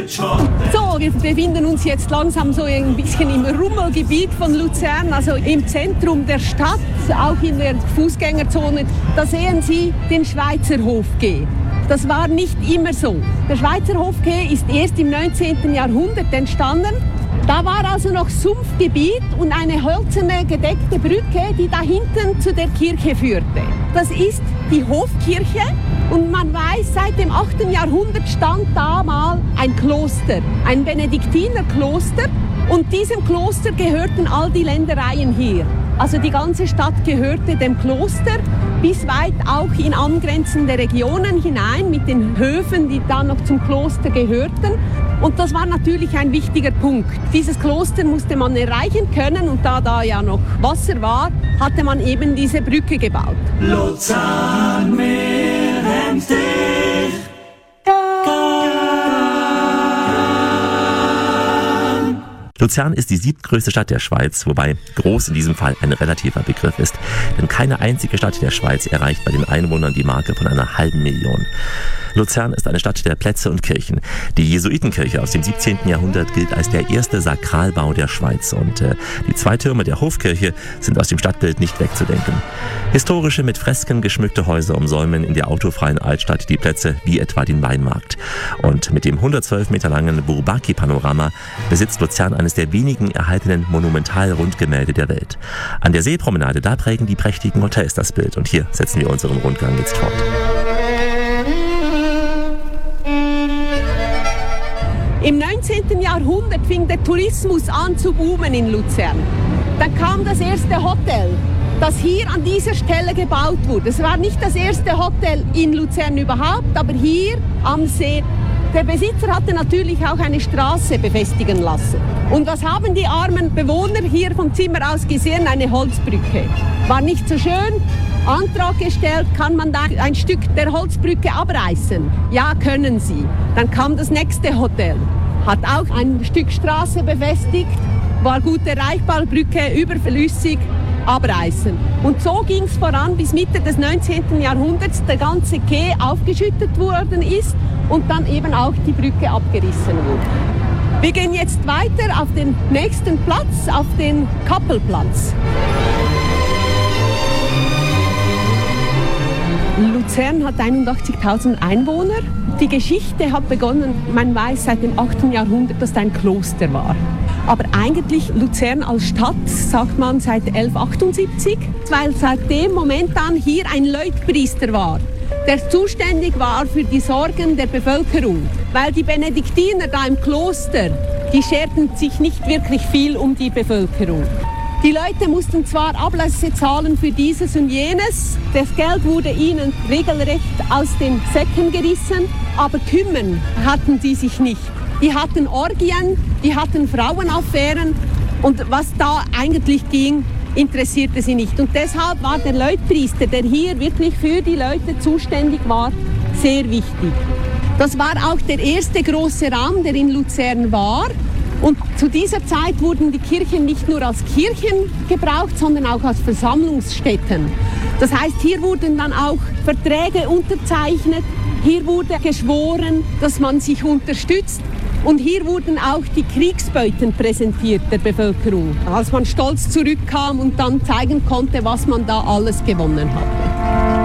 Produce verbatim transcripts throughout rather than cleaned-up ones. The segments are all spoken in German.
So, wir befinden uns jetzt langsam so ein bisschen im Rummelgebiet von Luzern, also im Zentrum der Stadt, auch in der Fußgängerzone. Da sehen Sie den Schweizer Hofquai. Das war nicht immer so. Der Schweizer Hofquai ist erst im neunzehnten Jahrhundert entstanden. Da war also noch Sumpfgebiet und eine hölzerne gedeckte Brücke, die da hinten zu der Kirche führte. Das ist die Hofkirche und man weiß, seit dem achten Jahrhundert stand da mal ein Kloster, ein Benediktinerkloster, und diesem Kloster gehörten all die Ländereien hier. Also die ganze Stadt gehörte dem Kloster, bis weit auch in angrenzende Regionen hinein mit den Höfen, die dann noch zum Kloster gehörten. Und das war natürlich ein wichtiger Punkt. Dieses Kloster musste man erreichen können, und da da ja noch Wasser war, hatte man eben diese Brücke gebaut. Luzern, wir haben dich. Luzern ist die siebtgrößte Stadt der Schweiz, wobei groß in diesem Fall ein relativer Begriff ist. Denn keine einzige Stadt der Schweiz erreicht bei den Einwohnern die Marke von einer halben Million. Luzern ist eine Stadt der Plätze und Kirchen. Die Jesuitenkirche aus dem siebzehnten Jahrhundert gilt als der erste Sakralbau der Schweiz, und äh, die zwei Türme der Hofkirche sind aus dem Stadtbild nicht wegzudenken. Historische, mit Fresken geschmückte Häuser umsäumen in der autofreien Altstadt die Plätze wie etwa den Weinmarkt. Und mit dem hundertzwölf Meter langen Bourbaki-Panorama besitzt Luzern eines der wenigen erhaltenen Monumental-Rundgemälde der Welt. An der Seepromenade, da prägen die prächtigen Hotels das Bild, und hier setzen wir unseren Rundgang jetzt fort. Im neunzehnten Jahrhundert fing der Tourismus an zu boomen in Luzern. Dann kam das erste Hotel, das hier an dieser Stelle gebaut wurde. Es war nicht das erste Hotel in Luzern überhaupt, aber hier am See. Der Besitzer hatte natürlich auch eine Straße befestigen lassen. Und was haben die armen Bewohner hier vom Zimmer aus gesehen? Eine Holzbrücke. War nicht so schön. Antrag gestellt, kann man da ein Stück der Holzbrücke abreißen? Ja, können Sie. Dann kam das nächste Hotel, hat auch ein Stück Straße befestigt, war gut erreichbar, Brücke überflüssig, abreißen. Und so ging es voran, bis Mitte des neunzehnten Jahrhunderts der ganze Quai aufgeschüttet worden ist und dann eben auch die Brücke abgerissen wurde. Wir gehen jetzt weiter auf den nächsten Platz, auf den Kappelplatz. Luzern hat einundachtzigtausend Einwohner. Die Geschichte hat begonnen, man weiß, seit dem achten Jahrhundert, dass es ein Kloster war. Aber eigentlich Luzern als Stadt sagt man seit elfhundertachtundsiebzig, weil seit dem Moment an hier ein Leutpriester war, der zuständig war für die Sorgen der Bevölkerung. Weil die Benediktiner da im Kloster, die scherten sich nicht wirklich viel um die Bevölkerung. Die Leute mussten zwar Ablässe zahlen für dieses und jenes, das Geld wurde ihnen regelrecht aus den Säcken gerissen, aber kümmern hatten sie sich nicht. Die hatten Orgien, die hatten Frauenaffären, und was da eigentlich ging, interessierte sie nicht. Und deshalb war der Leutpriester, der hier wirklich für die Leute zuständig war, sehr wichtig. Das war auch der erste große Raum, der in Luzern war. Und zu dieser Zeit wurden die Kirchen nicht nur als Kirchen gebraucht, sondern auch als Versammlungsstätten. Das heißt, hier wurden dann auch Verträge unterzeichnet, hier wurde geschworen, dass man sich unterstützt. Und hier wurden auch die Kriegsbeuten präsentiert der Bevölkerung, als man stolz zurückkam und dann zeigen konnte, was man da alles gewonnen hatte.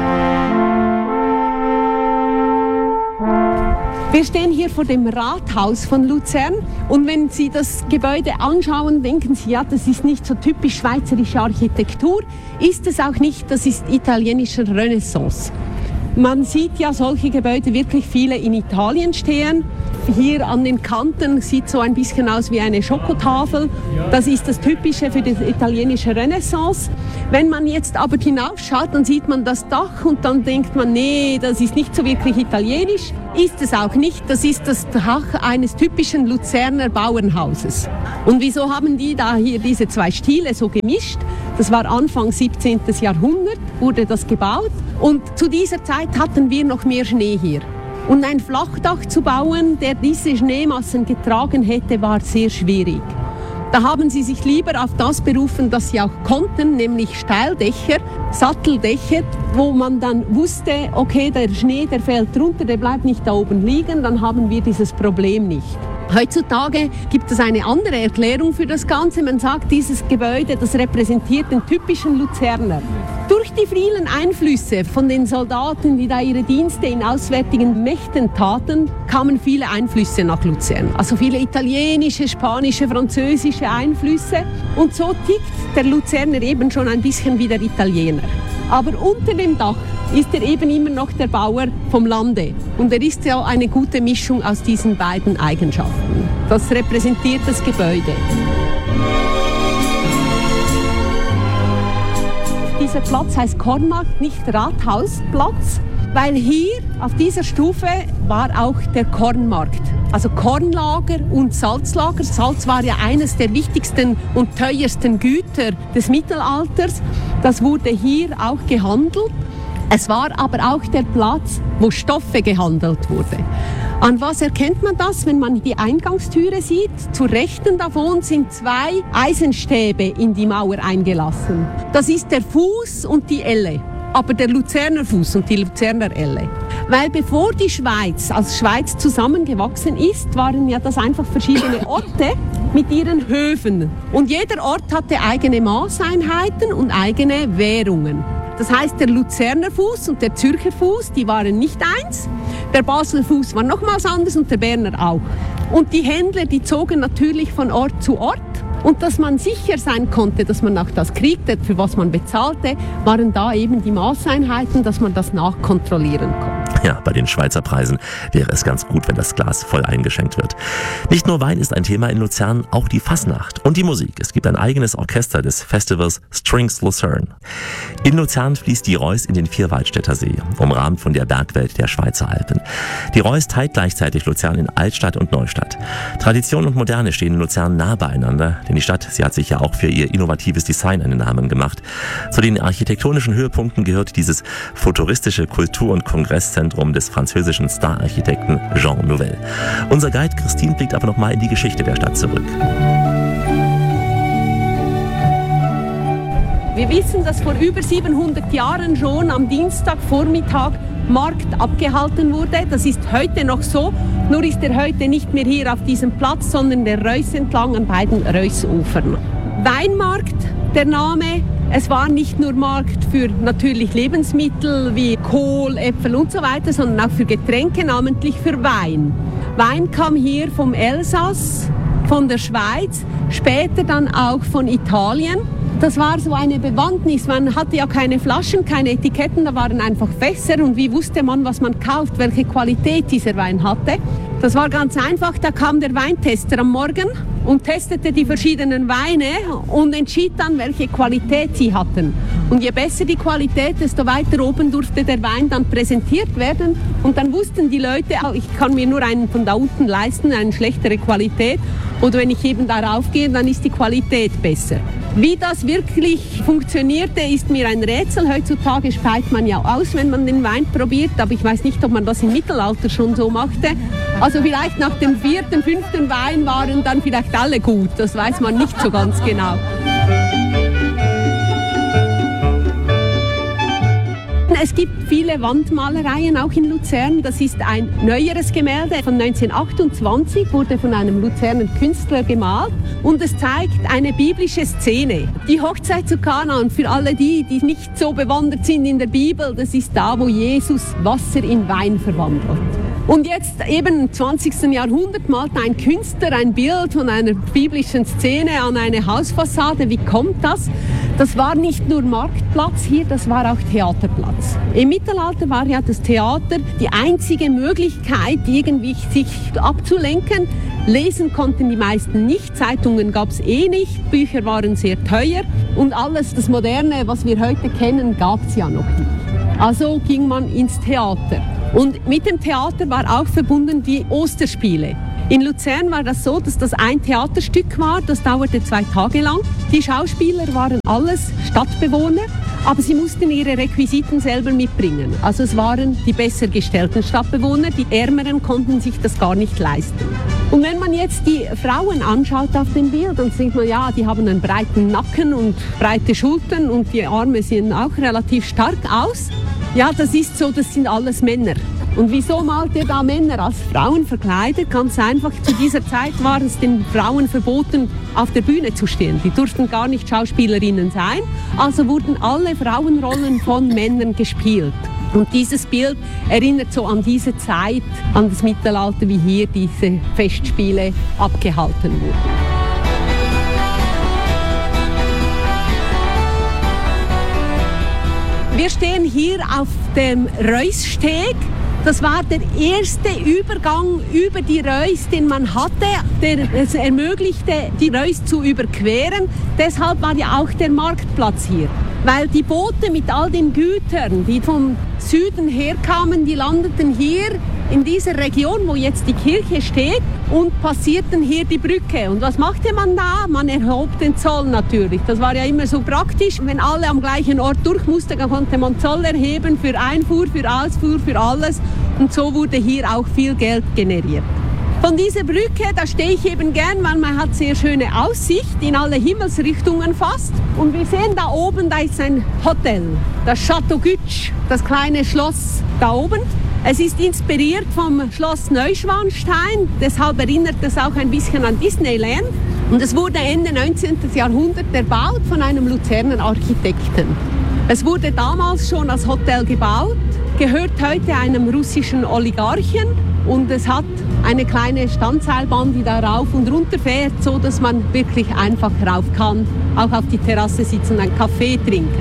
Wir stehen hier vor dem Rathaus von Luzern, und wenn Sie das Gebäude anschauen, denken Sie, ja, das ist nicht so typisch schweizerische Architektur. Ist es auch nicht, das ist italienische Renaissance. Man sieht ja solche Gebäude wirklich viele in Italien stehen. Hier an den Kanten sieht so ein bisschen aus wie eine Schokotafel. Das ist das Typische für die italienische Renaissance. Wenn man jetzt aber hinaufschaut, dann sieht man das Dach und dann denkt man, nee, das ist nicht so wirklich italienisch. Ist es auch nicht. Das ist das Dach eines typischen Luzerner Bauernhauses. Und wieso haben die da hier diese zwei Stile so gemischt? Das war Anfang siebzehnten Jahrhundert, wurde das gebaut. Und zu dieser Zeit hatten wir noch mehr Schnee hier. Und ein Flachdach zu bauen, der diese Schneemassen getragen hätte, war sehr schwierig. Da haben sie sich lieber auf das berufen, das sie auch konnten, nämlich Steildächer, Satteldächer, wo man dann wusste, okay, der Schnee, der fällt runter, der bleibt nicht da oben liegen, dann haben wir dieses Problem nicht. Heutzutage gibt es eine andere Erklärung für das Ganze. Man sagt, dieses Gebäude, das repräsentiert den typischen Luzerner. Durch die vielen Einflüsse von den Soldaten, die da ihre Dienste in auswärtigen Mächten taten, kamen viele Einflüsse nach Luzern. Also viele italienische, spanische, französische Einflüsse. Und so tickt der Luzerner eben schon ein bisschen wie der Italiener. Aber unter dem Dach ist er eben immer noch der Bauer vom Lande. Und er ist ja eine gute Mischung aus diesen beiden Eigenschaften. Das repräsentiert das Gebäude. Dieser Platz heißt Kornmarkt, nicht Rathausplatz, weil hier auf dieser Stufe war auch der Kornmarkt. Also Kornlager und Salzlager. Salz war ja eines der wichtigsten und teuersten Güter des Mittelalters. Das wurde hier auch gehandelt. Es war aber auch der Platz, wo Stoffe gehandelt wurde. An was erkennt man das, wenn man die Eingangstüre sieht? Zur Rechten davon sind zwei Eisenstäbe in die Mauer eingelassen. Das ist der Fuß und die Elle, aber der Luzerner Fuß und die Luzerner Elle. Weil bevor die Schweiz als Schweiz zusammengewachsen ist, waren ja das einfach verschiedene Orte mit ihren Höfen. Und jeder Ort hatte eigene Maßeinheiten und eigene Währungen. Das heißt, der Luzerner Fuß und der Zürcher Fuß, die waren nicht eins. Der Basler Fuß war nochmals anders und der Berner auch. Und die Händler, die zogen natürlich von Ort zu Ort. Und dass man sicher sein konnte, dass man auch das kriegte, für was man bezahlte, waren da eben die Maßeinheiten, dass man das nachkontrollieren konnte. Ja, bei den Schweizer Preisen wäre es ganz gut, wenn das Glas voll eingeschenkt wird. Nicht nur Wein ist ein Thema in Luzern, auch die Fasnacht und die Musik. Es gibt ein eigenes Orchester des Festivals Strings Luzern. In Luzern fließt die Reuss in den Vierwaldstätter See, umrahmt von der Bergwelt der Schweizer Alpen. Die Reuss teilt gleichzeitig Luzern in Altstadt und Neustadt. Tradition und Moderne stehen in Luzern nah beieinander, denn die Stadt, sie hat sich ja auch für ihr innovatives Design einen Namen gemacht. Zu den architektonischen Höhepunkten gehört dieses futuristische Kultur- und Kongresszentrum des französischen Star-Architekten Jean Nouvel. Unser Guide Christine blickt aber noch mal in die Geschichte der Stadt zurück. Wir wissen, dass vor über siebenhundert Jahren schon am Dienstagvormittag Markt abgehalten wurde. Das ist heute noch so, nur ist er heute nicht mehr hier auf diesem Platz, sondern der Reuss entlang an beiden Reusufern. Weinmarkt, der Name. Es war nicht nur Markt für natürlich Lebensmittel wie Kohl, Äpfel und so weiter, sondern auch für Getränke, namentlich für Wein. Wein kam hier vom Elsass, von der Schweiz, später dann auch von Italien. Das war so eine Bewandtnis. Man hatte ja keine Flaschen, keine Etiketten, da waren einfach Fässer. Und wie wusste man, was man kauft, welche Qualität dieser Wein hatte? Das war ganz einfach. Da kam der Weintester am Morgen und testete die verschiedenen Weine und entschied dann, welche Qualität sie hatten. Und je besser die Qualität, desto weiter oben durfte der Wein dann präsentiert werden. Und dann wussten die Leute, ich kann mir nur einen von da unten leisten, eine schlechtere Qualität. Oder wenn ich eben darauf gehe, dann ist die Qualität besser. Wie das wirklich funktionierte, ist mir ein Rätsel. Heutzutage speit man ja aus, wenn man den Wein probiert. Aber ich weiß nicht, ob man das im Mittelalter schon so machte. Also vielleicht nach dem vierten, fünften Wein waren dann vielleicht alle gut. Das weiß man nicht so ganz genau. Es gibt viele Wandmalereien auch in Luzern. Das ist ein neueres Gemälde von neunzehnhundertachtundzwanzig, wurde von einem Luzerner Künstler gemalt und es zeigt eine biblische Szene. Die Hochzeit zu Kana, und für alle die, die nicht so bewandert sind in der Bibel, das ist da, wo Jesus Wasser in Wein verwandelt. Und jetzt eben im zwanzigsten Jahrhundert malt ein Künstler ein Bild von einer biblischen Szene an eine Hausfassade. Wie kommt das? Das war nicht nur Marktplatz hier, das war auch Theaterplatz. Im Mittelalter war ja das Theater die einzige Möglichkeit, irgendwie sich abzulenken. Lesen konnten die meisten nicht, Zeitungen gab es eh nicht, Bücher waren sehr teuer und alles das Moderne, was wir heute kennen, gab es ja noch nicht. Also ging man ins Theater. Und mit dem Theater war auch verbunden die Osterspiele. In Luzern war das so, dass das ein Theaterstück war, das dauerte zwei Tage lang. Die Schauspieler waren alles Stadtbewohner, aber sie mussten ihre Requisiten selber mitbringen. Also es waren die besser gestellten Stadtbewohner, die Ärmeren konnten sich das gar nicht leisten. Und wenn man jetzt die Frauen anschaut auf dem Bild, dann sieht man, ja, die haben einen breiten Nacken und breite Schultern und die Arme sehen auch relativ stark aus. Ja, das ist so, das sind alles Männer. Und wieso malt ihr da Männer als Frauen verkleidet? Ganz einfach, zu dieser Zeit war es den Frauen verboten, auf der Bühne zu stehen. Die durften gar nicht Schauspielerinnen sein. Also wurden alle Frauenrollen von Männern gespielt. Und dieses Bild erinnert so an diese Zeit, an das Mittelalter, wie hier diese Festspiele abgehalten wurden. Wir stehen hier auf dem Reusssteg. Das war der erste Übergang über die Reuss, den man hatte, der es ermöglichte, die Reuss zu überqueren. Deshalb war ja auch der Marktplatz hier. Weil die Boote mit all den Gütern, die vom Süden herkamen, die landeten hier in dieser Region, wo jetzt die Kirche steht, und passierten hier die Brücke. Und was machte man da? Man erhob den Zoll natürlich. Das war ja immer so praktisch. Wenn alle am gleichen Ort durch mussten, dann konnte man Zoll erheben für Einfuhr, für Ausfuhr, für alles. Und so wurde hier auch viel Geld generiert. Von dieser Brücke, da stehe ich eben gern, weil man hat sehr schöne Aussicht in alle Himmelsrichtungen fast. Und wir sehen da oben, da ist ein Hotel, das Château Gütsch, das kleine Schloss da oben. Es ist inspiriert vom Schloss Neuschwanstein, deshalb erinnert es auch ein bisschen an Disneyland. Und es wurde Ende neunzehnten. Jahrhundert erbaut von einem Luzerner Architekten. Es wurde damals schon als Hotel gebaut, gehört heute einem russischen Oligarchen und es hat eine kleine Standseilbahn, die da rauf und runter fährt, so dass man wirklich einfach rauf kann, auch auf die Terrasse sitzen und einen Kaffee trinken.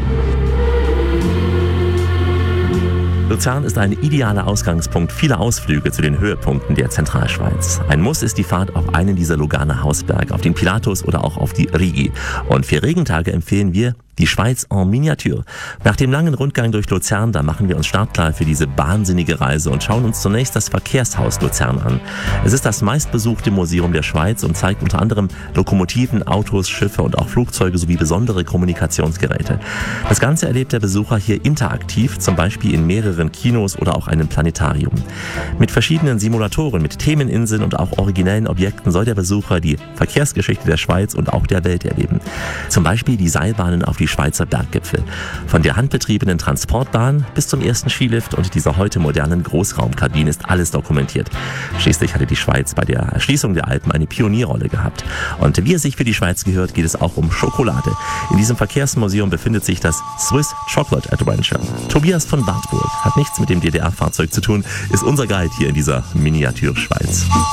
Luzern ist ein idealer Ausgangspunkt vieler Ausflüge zu den Höhepunkten der Zentralschweiz. Ein Muss ist die Fahrt auf einen dieser Lugana Hausberge, auf den Pilatus oder auch auf die Rigi. Und für Regentage empfehlen wir die Schweiz en Miniatur. Nach dem langen Rundgang durch Luzern, da machen wir uns startklar für diese wahnsinnige Reise und schauen uns zunächst das Verkehrshaus Luzern an. Es ist das meistbesuchte Museum der Schweiz und zeigt unter anderem Lokomotiven, Autos, Schiffe und auch Flugzeuge sowie besondere Kommunikationsgeräte. Das Ganze erlebt der Besucher hier interaktiv, zum Beispiel in mehreren Kinos oder auch einem Planetarium. Mit verschiedenen Simulatoren, mit Themeninseln und auch originellen Objekten soll der Besucher die Verkehrsgeschichte der Schweiz und auch der Welt erleben. Zum Beispiel die Seilbahnen auf die Schweizer Berggipfel. Von der handbetriebenen Transportbahn bis zum ersten Skilift und dieser heute modernen Großraumkabine ist alles dokumentiert. Schließlich hatte die Schweiz bei der Erschließung der Alpen eine Pionierrolle gehabt. Und wie es sich für die Schweiz gehört, geht es auch um Schokolade. In diesem Verkehrsmuseum befindet sich das Swiss Chocolate Adventure. Tobias von Wartburg hat nichts mit dem D D R-Fahrzeug zu tun, ist unser Guide hier in dieser Miniatur-Schweiz.